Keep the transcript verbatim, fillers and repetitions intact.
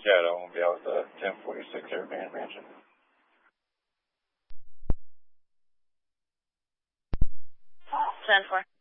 Yeah, that won't be out with the ten forty-six Airband Mansion. ten four.